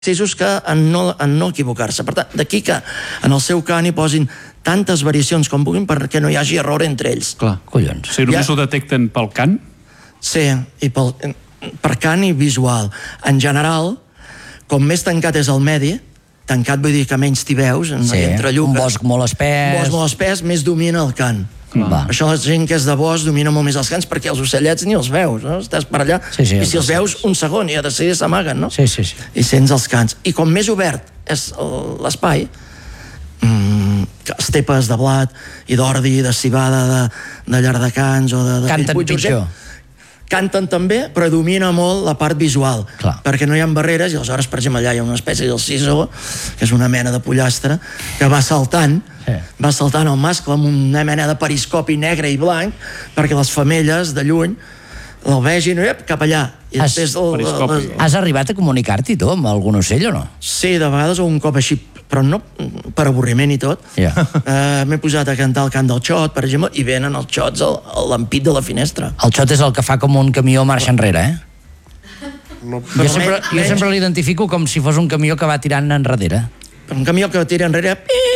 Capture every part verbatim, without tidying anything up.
precisos que en no, en no equivocar-se. Per tant, d'aquí que en el seu cant hi posin tantes variacions com puguin perquè no hi hagi error entre ells. Clar, collons. Si només ja ho detecten pel cant? Sí, i pel, per cant i visual. En general, com més tancat és el medi, tancat vull dir que menys t'hi veus, no sí, hi entra llum. Un bosc molt espès. Un bosc molt espès, més domina el cant. Va. Això la gent que és de bosc domina molt més els cants perquè els ocellets ni els veus, no? Estàs per allà sí, sí, i si els veus un segon i de seguida s'amaguen, no? Sí, sí, sí. I sents els cants. I com més obert és l'espai, mmm, estepes de blat i d'ordi, de civada, de, de llardecans o de... de canten pitjor. Canten també, però domina molt la part visual. Clar. Perquè no hi ha barreres i aleshores, per exemple, allà hi ha una espècie del sisó, que és una mena de pollastre, que va saltant, sí. va saltant el mascle amb una mena de periscopi negre i blanc perquè les femelles de lluny el vegin ep, cap allà. I has, el, el, el, has arribat a comunicar-t'hi tu amb algun ocell o no? Sí, de vegades un cop així, però no per avorriment i tot. Yeah. Uh, M'he posat a cantar el cant del xot, per exemple, i venen els xots a l'ampit de la finestra. El xot és el que fa com un camió marxa enrere, eh? No, jo sempre, jo sempre l'identifico com si fos un camió que va tirant enrere. Un camió que tira enrere...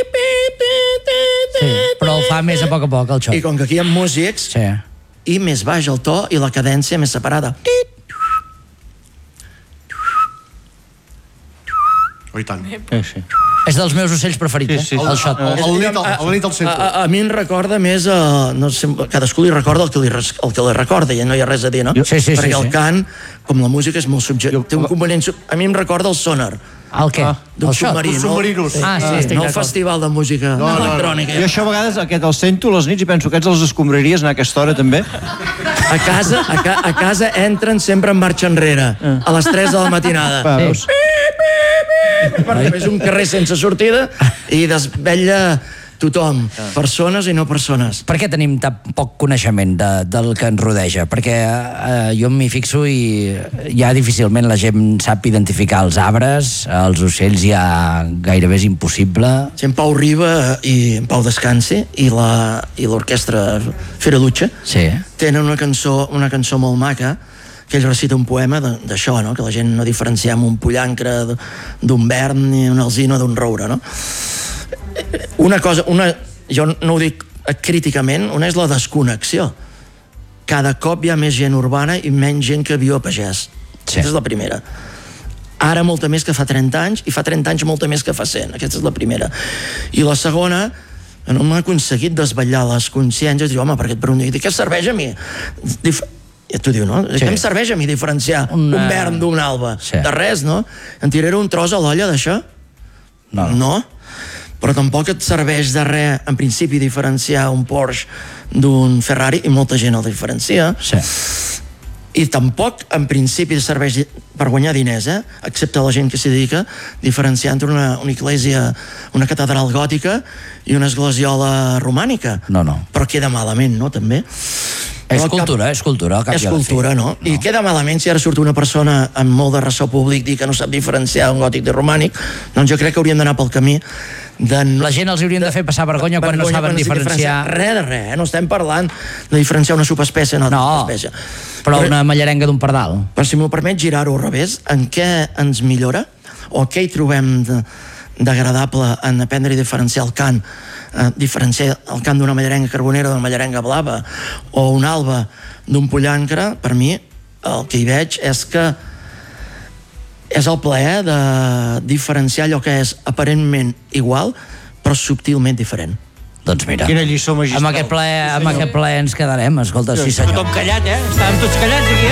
Sí, però el fa més a poc a poc, el xot. I com que aquí hi ha músics, sí. i més baix el to i la cadència més separada. Oh, i tant. Sí, sí. És dels meus ocells preferits, sí, sí. eh? El xot. El, el, el, el, el nit al centre. A, a, a mi em recorda més... A, no sé, cadascú li recorda el que li, el que li recorda, i no hi ha res a dir, no? Sí, sí, perquè sí, el sí. cant, com la música, és molt subjectiu. Té un component... A mi em recorda el sonar. El què? Ah, d'un submarí, no? submarinos. Ah, sí, no el festival de música no, electrònica. No, no. Jo això a vegades aquest el sento les nits i penso que ets les escombraries en aquesta hora també. A casa, a, ca, a casa entren sempre en marxa enrere, a les tres de la matinada. Veus? Perquè és un carrer sense sortida i desvetlla tothom, persones i no persones. Per què tenim tan poc coneixement de, del que ens rodeja? Perquè eh, jo m'hi fixo i ja difícilment la gent sap identificar els arbres, els ocells ja gairebé és impossible. Si en Pau Riba i en Pau Descansi i l'orquestra Feralucha sí. tenen una cançó, una cançó molt maca que ell recita un poema d'això, no? Que la gent no diferenciem un pollancre d'un vern ni un alzina d'un roure, no? Una cosa, una, jo no ho dic críticament, una és la desconnexió. Cada cop hi ha més gent urbana i menys gent que viu a pagès. Sí. Aquesta és la primera. Ara molta més que fa trenta anys i fa trenta anys molta més que fa cent. Aquesta és la primera. I la segona, no m'ha aconseguit desvetllar les consciències i dir, home, per què et pregunto? I dic, què serveix a mi? Dif I tu dius, no? Sí. Què em serveix a mi diferenciar Una... un vern d'un alba? Sí. De res, no? Em tiraré un tros a l'olla d'això? No. No? Però tampoc et serveix de res, en principi, diferenciar un Porsche d'un Ferrari, i molta gent el diferencia. Sí. I tampoc, en principi, serveix per guanyar diners, eh? Excepte la gent que s'hi dedica, diferenciar entre una, una església, una catedral gòtica i una esglesiola romànica. No, no. Però queda malament, no?, també. És cultura, és cultura. És cultura, no? I queda malament si ara surt una persona amb molt de ressò públic dir que no sap diferenciar un gòtic de romànic, doncs jo crec que hauríem d'anar pel camí de... La gent els haurien de fer passar vergonya quan no saben diferenciar... Res de res, eh? No estem parlant de diferenciar una subespècie en una subespècie. Però una mallarenga d'un pardal. Però si m'ho permet girar-ho al revés, en què ens millora? O què hi trobem d'agradable en aprendre a diferenciar el cant? Eh, diferenciar el cant d'una mallarenga carbonera d'una mallarenga blava o un alba d'un pollancre, per mi el que hi veig és que és el plaer de diferenciar allò que és aparentment igual però subtilment diferent. Doncs mira, quina lliçó magistral. Amb aquest ple, sí, amb aquest ple ens quedarem, escolta, sí, sí senyor. Tothom callat, eh? Estàvem tots callats aquí,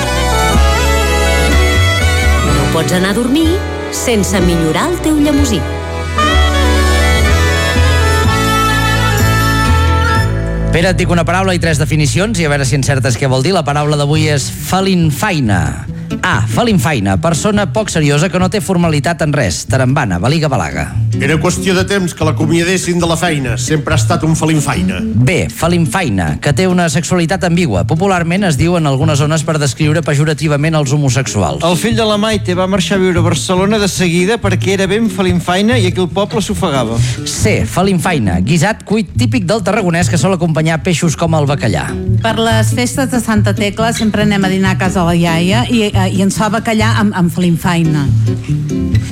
eh? No pots anar a dormir sense millorar el teu llemosí. Pere, et dic una paraula i tres definicions i a veure si encertes què vol dir. La paraula d'avui és falinfaina. A. Falinfaina, persona poc seriosa que no té formalitat en res. Tarambana, baliga, balaga. Era qüestió de temps que l'acomiadessin de la feina. Sempre ha estat un falinfaina. B. Falinfaina, que té una sexualitat ambigua. Popularment es diu en algunes zones per descriure pejorativament els homosexuals. El fill de la Maite va marxar a viure a Barcelona de seguida perquè era ben falinfaina i aquí el poble s'ofegava. C. Falinfaina, guisat cuit típic del tarragonès que sol acompanyar peixos com el bacallà. Per les festes de Santa Tecla sempre anem a dinar a casa la iaia i, i ens fa bacallà amb, amb falinfaina.